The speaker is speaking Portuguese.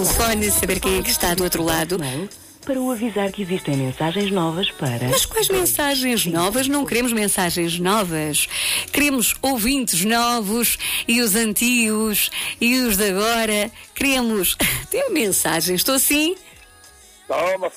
Telefone, saber quem é que está do outro lado. Para o avisar que existem mensagens novas para... Mas quais mensagens novas? Não queremos mensagens novas. Queremos ouvintes novos e os antigos e os de agora. Queremos ter mensagens. Estou assim? Toma,